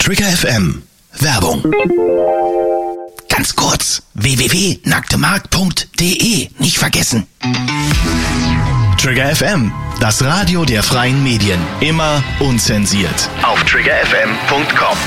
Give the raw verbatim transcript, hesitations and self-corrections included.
Trigger F M. Werbung. Ganz kurz, w w w punkt nacktemarkt punkt d e, nicht vergessen. Trigger F M, das Radio der freien Medien. Immer unzensiert. Auf trigger f m punkt com.